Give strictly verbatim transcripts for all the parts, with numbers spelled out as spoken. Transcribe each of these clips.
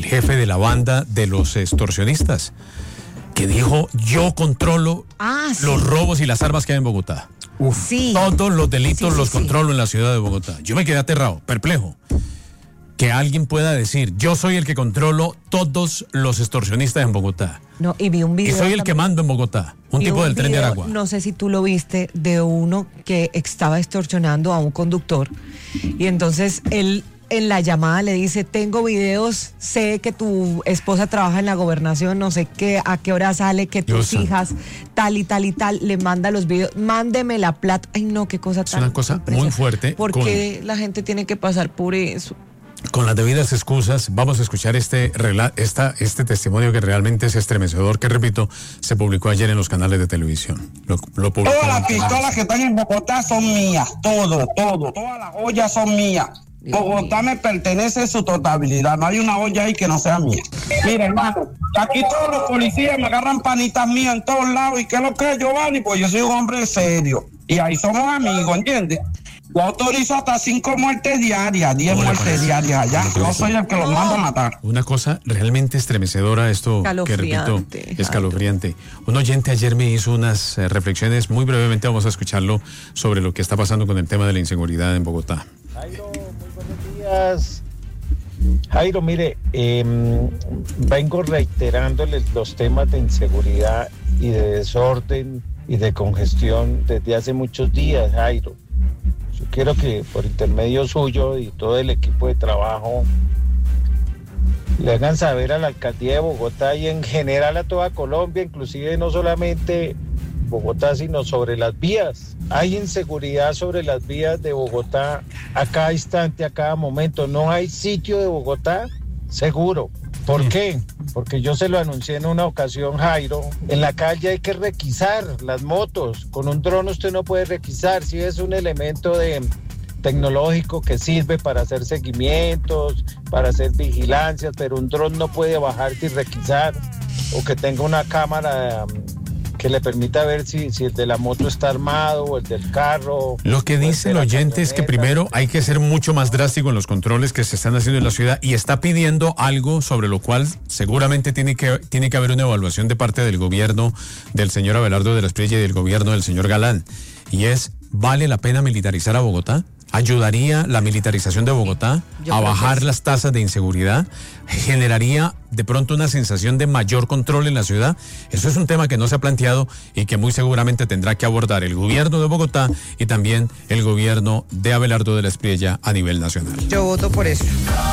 jefe de la banda de los extorsionistas, que dijo: yo controlo ah, sí. los robos y las armas que hay en Bogotá. Uf, sí. Todos los delitos sí, sí, los sí. controlo en la ciudad de Bogotá. Yo me quedé aterrado, perplejo. Que alguien pueda decir: yo soy el que controlo todos los extorsionistas en Bogotá. No, y vi un video. Y soy el también. que mando en Bogotá. Un vi tipo un del video, tren de Aragua. No sé si tú lo viste, de uno que estaba extorsionando a un conductor. Y entonces él en la llamada le dice: tengo videos, sé que tu esposa trabaja en la gobernación, no sé qué, a qué hora sale, que tus Dios hijas, santo. tal y tal y tal, le manda los videos, mándeme la plata. Ay, no, qué cosa es tan... Es una cosa muy fuerte. ¿Por qué con... la gente tiene que pasar por eso? Con las debidas excusas, vamos a escuchar este, esta, este testimonio que realmente es estremecedor, que repito, se publicó ayer en los canales de televisión. Lo, lo Todas las pistolas que están en Bogotá son mías, todo, todo, todas las ollas son mías. Bogotá me pertenece en su totalidad, no hay una olla ahí que no sea mía. Mira, hermano, aquí todos los policías me agarran panitas mías en todos lados. ¿Y qué es lo que es, Giovanni? Pues yo soy un hombre serio y ahí somos amigos, ¿entiendes? Yo autorizo hasta cinco muertes diarias, diez muertes diarias allá. Yo soy el que los manda a matar. Una cosa realmente estremecedora, esto que repito, escalofriante. Un oyente ayer me hizo unas eh, reflexiones, muy brevemente vamos a escucharlo, sobre lo que está pasando con el tema de la inseguridad en Bogotá. Jairo, muy buenos días. Jairo, mire, eh, vengo reiterándoles los temas de inseguridad y de desorden y de congestión desde hace muchos días, Jairo. Yo quiero que por intermedio suyo y todo el equipo de trabajo le hagan saber a la alcaldía de Bogotá y en general a toda Colombia, inclusive no solamente Bogotá, sino sobre las vías. Hay inseguridad sobre las vías de Bogotá a cada instante, a cada momento. No hay sitio de Bogotá seguro. ¿Por qué? Porque yo se lo anuncié en una ocasión, Jairo. En la calle hay que requisar las motos. Con un dron usted no puede requisar. Sí es un elemento de tecnológico que sirve para hacer seguimientos, para hacer vigilancias, pero un dron no puede bajarse y requisar, o que tenga una cámara que le permita ver si, si el de la moto está armado o el del carro. Lo que dice el oyente es que primero hay que ser mucho más drástico en los controles que se están haciendo en la ciudad, y está pidiendo algo sobre lo cual seguramente tiene que, tiene que haber una evaluación de parte del gobierno del señor Abelardo de la Espriella y del gobierno del señor Galán, y es: ¿vale la pena militarizar a Bogotá? ¿Ayudaría la militarización de Bogotá Yo a bajar las tasas de inseguridad? ¿Generaría de pronto una sensación de mayor control en la ciudad? Eso es un tema que no se ha planteado y que muy seguramente tendrá que abordar el gobierno de Bogotá y también el gobierno de Abelardo de la Espriella a nivel nacional. Yo voto por eso.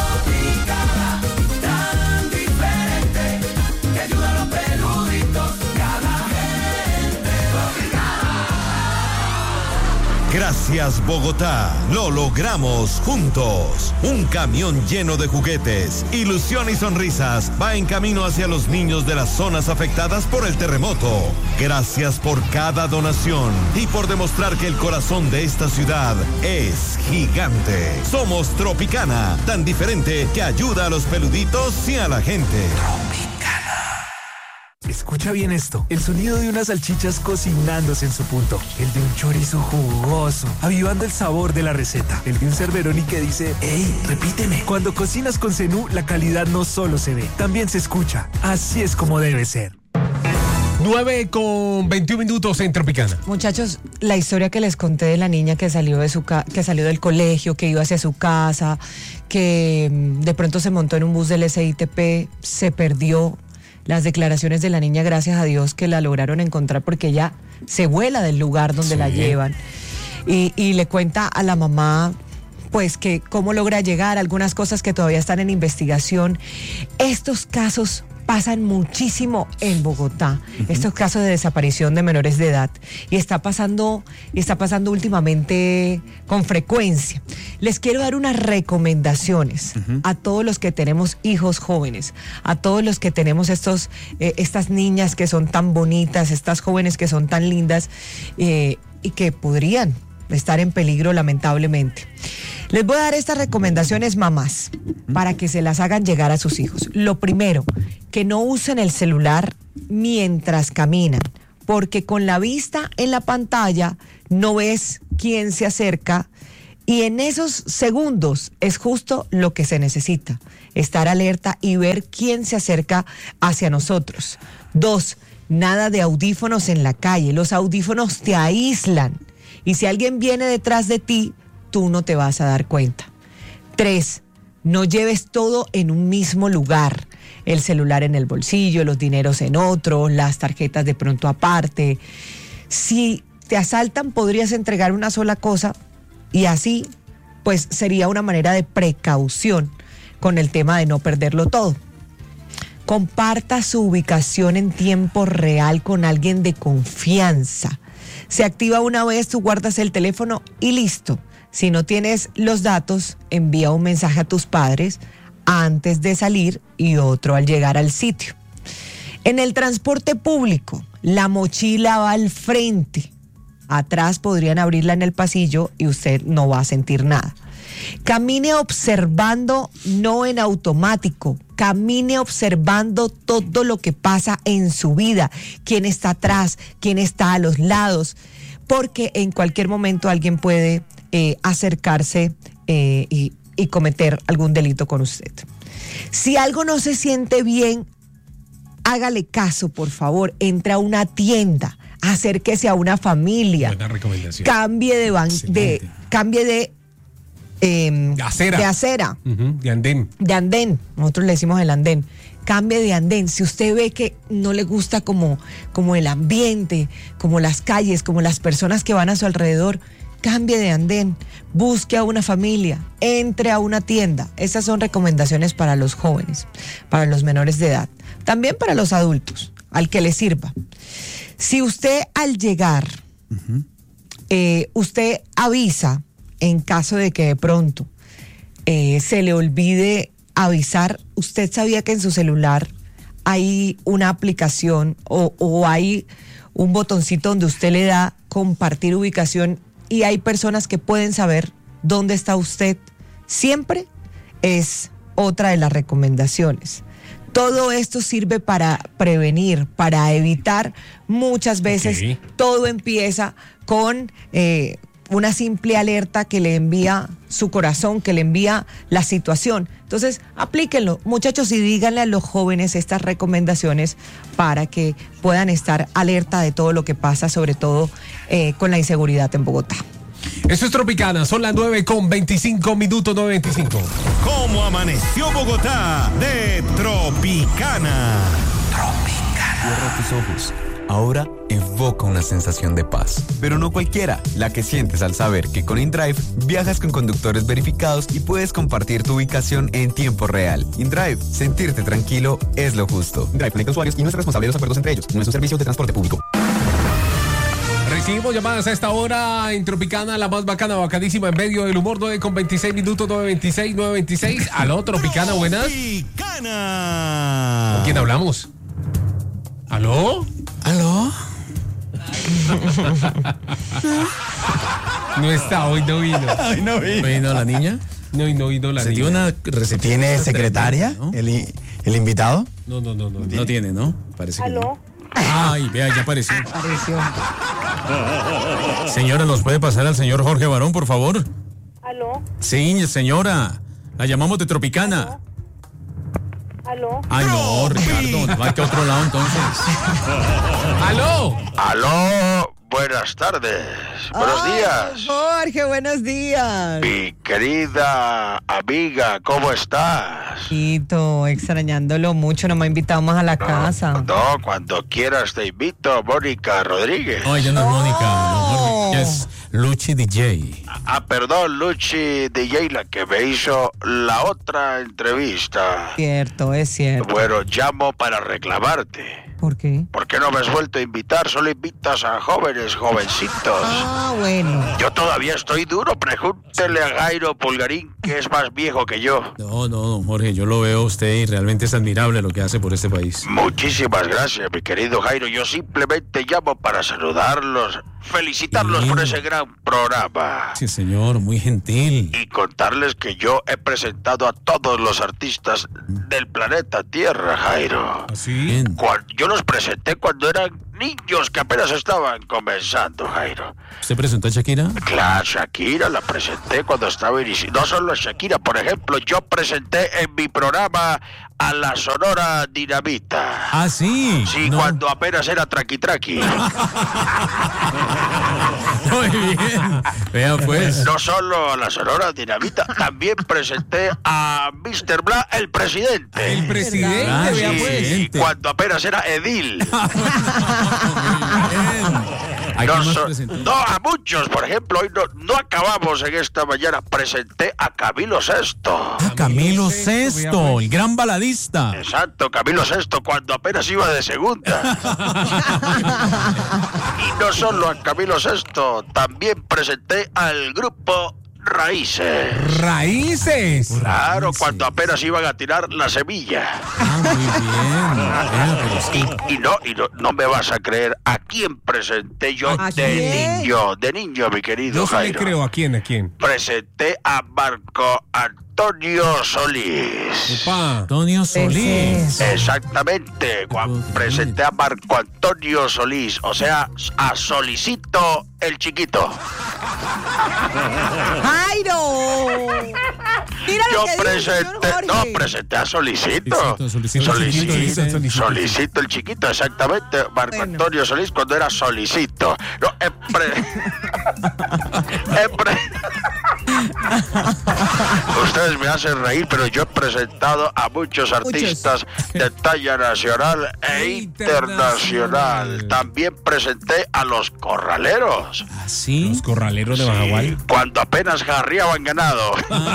Gracias, Bogotá. Lo logramos juntos. Un camión lleno de juguetes, ilusión y sonrisas va en camino hacia los niños de las zonas afectadas por el terremoto. Gracias por cada donación y por demostrar que el corazón de esta ciudad es gigante. Somos Tropicana, tan diferente que ayuda a los peluditos y a la gente. Tropicana. Escucha bien esto, el sonido de unas salchichas cocinándose en su punto, el de un chorizo jugoso, avivando el sabor de la receta, el de un Cerveroni que dice: ¡Ey, repíteme! Cuando cocinas con Zenú, la calidad no solo se ve, también se escucha. Así es como debe ser. nueve con veintiún minutos en Tropicana. Muchachos, la historia que les conté de la niña que salió de su ca- que salió del colegio, que iba hacia su casa, que de pronto se montó en un bus del S I T P, se perdió. Las declaraciones de la niña, gracias a Dios que la lograron encontrar, porque ella se vuela del lugar donde sí. la llevan. Y, y le cuenta a la mamá, pues, que cómo logra llegar, algunas cosas que todavía están en investigación. Estos casos pasan muchísimo en Bogotá, uh-huh. estos casos de desaparición de menores de edad, y está pasando, está pasando últimamente con frecuencia. Les quiero dar unas recomendaciones uh-huh. a todos los que tenemos hijos jóvenes, a todos los que tenemos estos, eh, estas niñas que son tan bonitas, estas jóvenes que son tan lindas eh, y que podrían estar en peligro lamentablemente. Les voy a dar estas recomendaciones, mamás, para que se las hagan llegar a sus hijos. Lo primero, que no usen el celular mientras caminan, porque con la vista en la pantalla no ves quién se acerca Y en esos segundos es justo lo que se necesita, estar alerta y ver quién se acerca hacia nosotros. Dos, nada de audífonos en la calle. Los audífonos te aíslan y si alguien viene detrás de ti, tú no te vas a dar cuenta. Tres, no lleves todo en un mismo lugar. El celular en el bolsillo, los dineros en otro, las tarjetas de pronto aparte. Si te asaltan, podrías entregar una sola cosa. Y así, pues sería una manera de precaución con el tema de no perderlo todo. Comparta su ubicación en tiempo real con alguien de confianza. Se activa una vez, tú guardas el teléfono y listo. Si no tienes los datos, envía un mensaje a tus padres antes de salir y otro al llegar al sitio. En el transporte público, la mochila va al frente. Atrás podrían abrirla en el pasillo y usted no va a sentir nada. Camine observando, no en automático. Camine observando todo lo que pasa en su vida. Quién está atrás, quién está a los lados. Porque en cualquier momento alguien puede eh, acercarse eh, y, y cometer algún delito con usted. Si algo no se siente bien, hágale caso, por favor. Entra a una tienda. Acérquese a una familia. Buena recomendación. Cambie de ban de cambie de eh, acera. De acera. Uh-huh, de andén. De andén. Nosotros le decimos el andén. Cambie de andén. Si usted ve que no le gusta como, como el ambiente, como las calles, como las personas que van a su alrededor, cambie de andén. Busque a una familia. Entre a una tienda. Esas son recomendaciones para los jóvenes, para los menores de edad. También para los adultos, al que le sirva. Si usted al llegar, uh-huh. eh, usted avisa en caso de que de pronto eh, se le olvide avisar, usted sabía que en su celular hay una aplicación o, o hay un botoncito donde usted le da compartir ubicación y hay personas que pueden saber dónde está usted. Siempre es otra de las recomendaciones. Todo esto sirve para prevenir, para evitar. Muchas veces okay. Todo empieza con eh, una simple alerta que le envía su corazón, que le envía la situación. Entonces, aplíquenlo, muchachos, y díganle a los jóvenes estas recomendaciones para que puedan estar alerta de todo lo que pasa, sobre todo eh, con la inseguridad en Bogotá. Esto es Tropicana, son las nueve con veinticinco minutos, nueve veinticinco. ¿Cómo amaneció Bogotá? De Tropicana. Tropicana. Cierra tus ojos. Ahora evoca una sensación de paz. Pero no cualquiera, la que sientes al saber que con InDrive viajas con conductores verificados y puedes compartir tu ubicación en tiempo real. InDrive, sentirte tranquilo es lo justo. InDrive conecta usuarios y no es responsable de los acuerdos entre ellos. No es un servicio de transporte público. Recibimos llamadas a esta hora en Tropicana, la más bacana, bacadísima, en medio del humor, nueve con veintiséis minutos, nueve veintiséis, nueve veintiséis. Aló, Tropicana, buenas. Tropicana. ¿Con quién hablamos? ¿Aló? ¿Aló? No está, hoy no vino. Hoy no vino. ¿No vino la niña? No, no vino la ¿Se niña. tiene una receta? ¿Tiene secretaria, ¿no? el, el invitado? No, no, no, no. No, no tiene, ¿no? Parece ¿Aló? que no. Ay, vea, ya apareció. Apareció. Señora, ¿nos puede pasar al señor Jorge Barón, por favor? ¿Aló? Sí, señora. La llamamos de Tropicana. ¿Aló? Ay, no, Ricardo, va a otro lado entonces. ¡Aló! ¡Aló! Buenas tardes. Buenos Ay, días. Jorge, buenos días. Mi querida amiga, ¿cómo estás? Tito, extrañándolo mucho, no me ha invitado más a la no, casa. No, cuando quieras te invito, Mónica Rodríguez. No, ella no es Mónica, no, Jorge, es Luchi D J. Ah, perdón, Luchi D J, la que me hizo la otra entrevista. Cierto, es cierto. Bueno, llamo para reclamarte. ¿Por qué? ¿Por qué no me has vuelto a invitar? Solo invitas a jóvenes, jovencitos. Ah, bueno. Yo todavía estoy duro. Pregúntele a Jairo Pulgarín, que es más viejo que yo. No, no, don Jorge, yo lo veo a usted y realmente es admirable lo que hace por este país. Muchísimas gracias, mi querido Jairo. Yo simplemente llamo para saludarlos, felicitarlos sí. por ese gran programa. Sí, Gracias, señor, muy gentil. Y contarles que yo he presentado a todos los artistas del planeta Tierra, Jairo. ¿Así? Cual- yo los presenté cuando eran niños que apenas estaban comenzando, Jairo. ¿Usted presentó a Shakira? Claro, Shakira la presenté cuando estaba iniciando. No solo a Shakira, por ejemplo, yo presenté en mi programa a la Sonora Dinamita. Ah, sí. Sí, No. cuando apenas era traqui traqui. Muy bien. Vea pues. No solo a la Sonora Dinamita, también presenté a mister Bla, el presidente. El presidente, Ah, vea sí. pues. presidente. Cuando apenas era edil. ¿A No, quién más so- presentó? no, a muchos, por ejemplo, hoy no, no acabamos en esta mañana. Presenté a Camilo Sesto. Ah, Camilo Sesto, vea, Sesto, pues. el gran baladista. Exacto, Camilo Sesto, cuando apenas iba de segunda. Y no solo a Camilo Sesto, también presenté al grupo Raíces. Raíces. Claro, Raíces. cuando apenas iban a tirar la semilla. Ah, muy bien. Vea, pero es que- Y no, y no, no me vas a creer a quién presenté yo ¿A de quién? niño, de niño, mi querido Yo sí le Jairo. creo. ¿A quién? ¿A quién? Presenté a Marco Antonio Solís. Opa. Antonio Solís. Ese. Exactamente, cuando presenté a Marco Antonio Solís, o sea, a Solicito el chiquito. ¡Jairo! Mira lo Yo que dice el señor presenté, Jorge. no, presenté a Solicito. Solicito, solicito, Solicito, chiquito, dice. Solicito, Solicito el chiquito, exactamente. Marco Bueno. Antonio Solís cuando era Solicito. No, he pre- he pre- Ustedes me hacen reír, pero yo he presentado a muchos artistas de talla nacional e internacional. También presenté a los corraleros, ¿Ah, sí? Los corraleros de Bajagual. cuando apenas jarriaban ganado.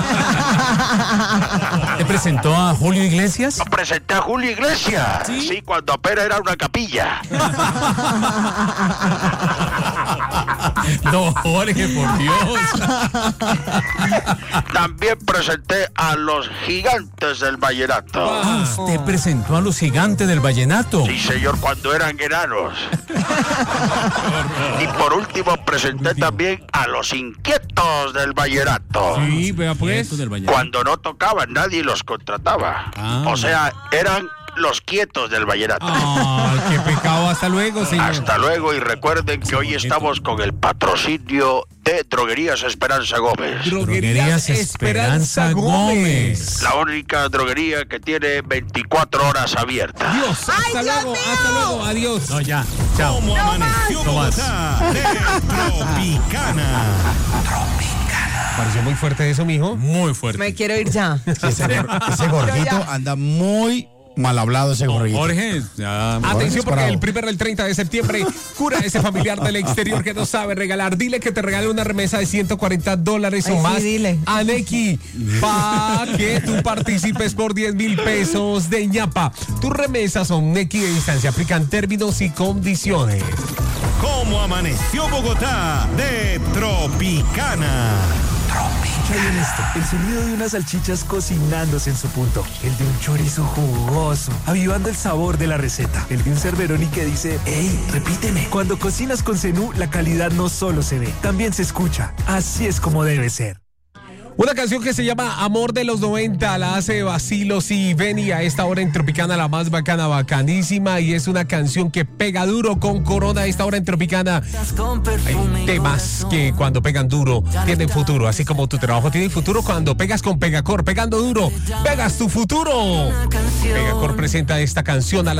¿Te presentó a Julio Iglesias? Yo presenté a Julio Iglesias, ¿Sí? sí, cuando apenas era una capilla. No, Jorge, por Dios. También presenté a los gigantes del vallenato. Ah, usted presentó a los gigantes del vallenato. Sí, señor, cuando eran enanos. Y por último presenté también a los inquietos del vallenato. Sí, vea pues. Quietos del vallenato. Cuando no tocaban, nadie los contrataba. Ah. O sea, eran los quietos del vallenato. Ay, qué pecado. Hasta luego, señor. Hasta luego y recuerden que hoy estamos con el patrocinio de Droguerías Esperanza Gómez. Droguerías Esperanza Gómez. La única droguería que tiene veinticuatro horas abiertas. Dios, hasta ¡Ay, Dios luego, mío! hasta luego, adiós. No, ya. Chao. ¿Cómo amaneció No más. Bogotá? De Tropicana. Pareció muy fuerte eso, mijo. Muy fuerte. Me quiero ir ya. Ese, ese gordito anda muy mal hablado, ese gordito. Jorge, ya. Atención porque bravo. el primero del treinta de septiembre cura a ese familiar del exterior que no sabe regalar. Dile que te regale una remesa de ciento cuarenta dólares Ay, o sí, más dile. a Neki pa' que tú participes por diez mil pesos de ñapa. Tus remesas son Neki de distancia. Aplican términos y condiciones. ¿Cómo amaneció Bogotá? De Tropicana. Escucha bien esto, el sonido de unas salchichas cocinándose en su punto, el de un chorizo jugoso, avivando el sabor de la receta, el de un cerveroni que dice, hey, repíteme. Cuando cocinas con Zenú, la calidad no solo se ve, también se escucha. Así es como debe ser. Una canción que se llama Amor de los noventa, la hace Bacilos y Benny a esta hora en Tropicana, la más bacana, bacanísima, y es una canción que pega duro con Corona a esta hora en Tropicana. Hay temas que cuando pegan duro tienen futuro, así como tu trabajo tiene futuro cuando pegas con Pegacor, pegando duro, pegas tu futuro. Pegacor presenta esta canción a las